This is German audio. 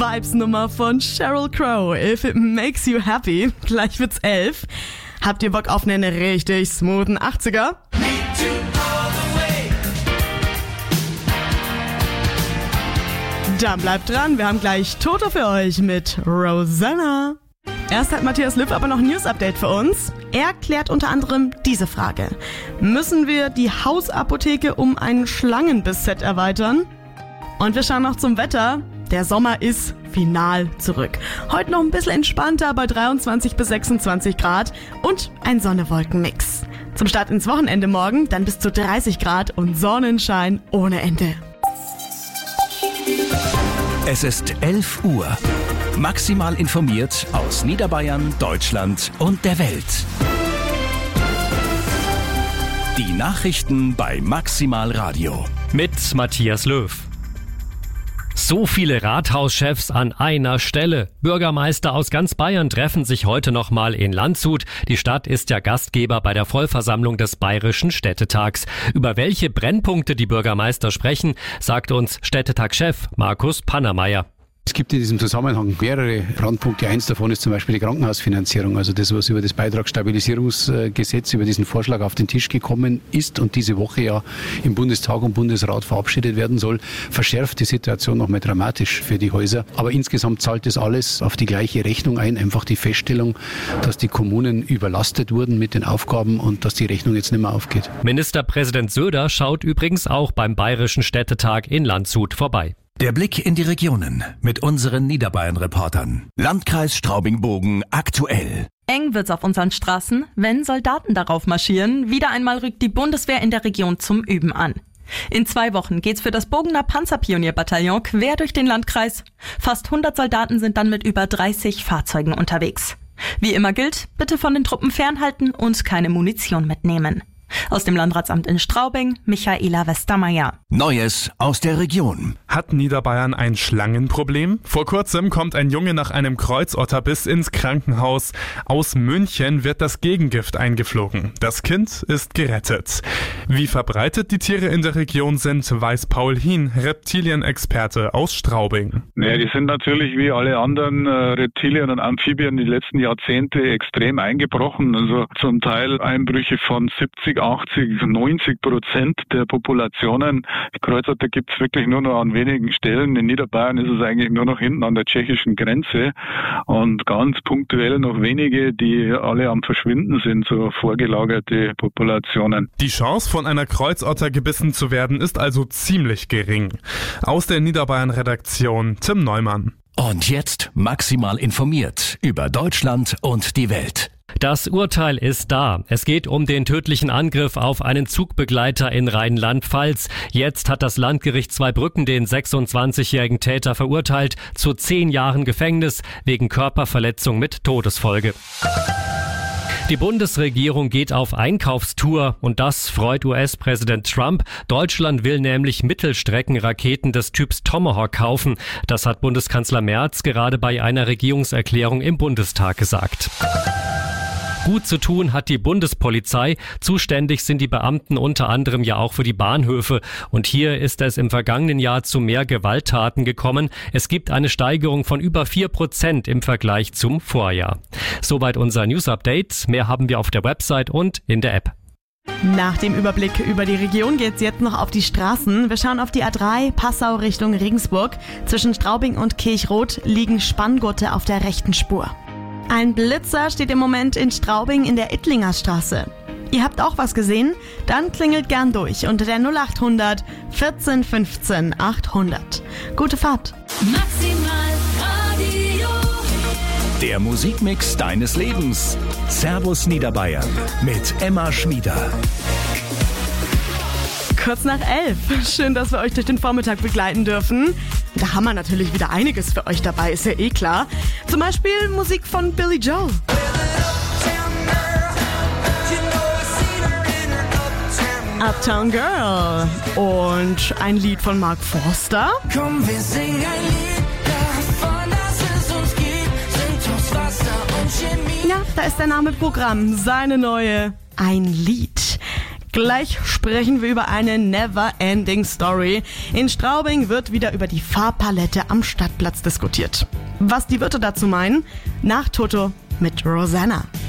Vibes-Nummer von Sheryl Crow, If It Makes You Happy. Gleich wird's 11. Habt ihr Bock auf einen richtig smoothen 80er? Dann bleibt dran, wir haben gleich Toto für euch mit Rosanna. Erst hat Matthias Löw aber noch ein News-Update für uns. Er klärt unter anderem diese Frage. Müssen wir die Hausapotheke um ein Schlangenbiss-Set erweitern? Und wir schauen noch zum Wetter. Der Sommer ist final zurück. Heute noch ein bisschen entspannter bei 23 bis 26 Grad und ein Sonne-Wolken-Mix. Zum Start ins Wochenende morgen dann bis zu 30 Grad und Sonnenschein ohne Ende. Es ist 11 Uhr. Maximal informiert aus Niederbayern, Deutschland und der Welt. Die Nachrichten bei Maximal Radio. Mit Matthias Löw. So viele Rathauschefs an einer Stelle. Bürgermeister aus ganz Bayern treffen sich heute nochmal in Landshut. Die Stadt ist ja Gastgeber bei der Vollversammlung des Bayerischen Städtetags. Über welche Brennpunkte die Bürgermeister sprechen, sagt uns Städtetagschef Markus Pannermeier. Es gibt in diesem Zusammenhang mehrere Brandpunkte. Eins davon ist zum Beispiel die Krankenhausfinanzierung, also das, was über das Beitragsstabilisierungsgesetz, über diesen Vorschlag auf den Tisch gekommen ist und diese Woche ja im Bundestag und Bundesrat verabschiedet werden soll, verschärft die Situation nochmal dramatisch für die Häuser. Aber insgesamt zahlt das alles auf die gleiche Rechnung ein, einfach die Feststellung, dass die Kommunen überlastet wurden mit den Aufgaben und dass die Rechnung jetzt nicht mehr aufgeht. Ministerpräsident Söder schaut übrigens auch beim Bayerischen Städtetag in Landshut vorbei. Der Blick in die Regionen mit unseren Niederbayern-Reportern. Landkreis Straubing-Bogen aktuell. Eng wird's auf unseren Straßen, wenn Soldaten darauf marschieren. Wieder einmal rückt die Bundeswehr in der Region zum Üben an. In 2 Wochen geht's für das Bogener Panzerpionierbataillon quer durch den Landkreis. Fast 100 Soldaten sind dann mit über 30 Fahrzeugen unterwegs. Wie immer gilt, bitte von den Truppen fernhalten und keine Munition mitnehmen. Aus dem Landratsamt in Straubing, Michaela Westermeier. Neues aus der Region. Hat Niederbayern ein Schlangenproblem? Vor kurzem kommt ein Junge nach einem Kreuzotterbiss ins Krankenhaus. Aus München wird das Gegengift eingeflogen. Das Kind ist gerettet. Wie verbreitet die Tiere in der Region sind, weiß Paul Hien, Reptilienexperte aus Straubing. Ja, die sind natürlich wie alle anderen Reptilien und Amphibien die letzten Jahrzehnte extrem eingebrochen. Also zum Teil Einbrüche von 70, 80, 90% der Populationen. Die Kreuzotter gibt es wirklich nur noch an wenigen Stellen. In Niederbayern ist es eigentlich nur noch hinten an der tschechischen Grenze und ganz punktuell noch wenige, die alle am Verschwinden sind, so vorgelagerte Populationen. Die Chance, von einer Kreuzotter gebissen zu werden, ist also ziemlich gering. Aus der Niederbayern-Redaktion Tim Neumann. Und jetzt maximal informiert über Deutschland und die Welt. Das Urteil ist da. Es geht um den tödlichen Angriff auf einen Zugbegleiter in Rheinland-Pfalz. Jetzt hat das Landgericht Zweibrücken den 26-jährigen Täter verurteilt zu 10 Jahren Gefängnis wegen Körperverletzung mit Todesfolge. Die Bundesregierung geht auf Einkaufstour und das freut US-Präsident Trump. Deutschland will nämlich Mittelstreckenraketen des Typs Tomahawk kaufen. Das hat Bundeskanzler Merz gerade bei einer Regierungserklärung im Bundestag gesagt. Gut zu tun hat die Bundespolizei. Zuständig sind die Beamten unter anderem ja auch für die Bahnhöfe. Und hier ist es im vergangenen Jahr zu mehr Gewalttaten gekommen. Es gibt eine Steigerung von über 4% im Vergleich zum Vorjahr. Soweit unser News-Update. Mehr haben wir auf der Website und in der App. Nach dem Überblick über die Region geht's jetzt noch auf die Straßen. Wir schauen auf die A3 Passau Richtung Regensburg. Zwischen Straubing und Kirchrot liegen Spanngurte auf der rechten Spur. Ein Blitzer steht im Moment in Straubing in der Ittlinger Straße. Ihr habt auch was gesehen? Dann klingelt gern durch unter der 0800 14 15 800. Gute Fahrt. Maximal Radio. Der Musikmix deines Lebens. Servus Niederbayern mit Emma Schmieder. Kurz nach 11. Schön, dass wir euch durch den Vormittag begleiten dürfen. Da haben wir natürlich wieder einiges für euch dabei, ist ja eh klar. Zum Beispiel Musik von Billy Joel. Uptown Girl. Und ein Lied von Mark Forster. Komm, wir singen ein Lied davon, dass es uns gibt. Sind aus Wasser und Chemie. Ja, da ist der Name Programm. Seine neue Ein Lied. Gleich sprechen wir über eine never-ending Story. In Straubing wird wieder über die Farbpalette am Stadtplatz diskutiert. Was die Wirte dazu meinen? Nach Toto mit Rosanna.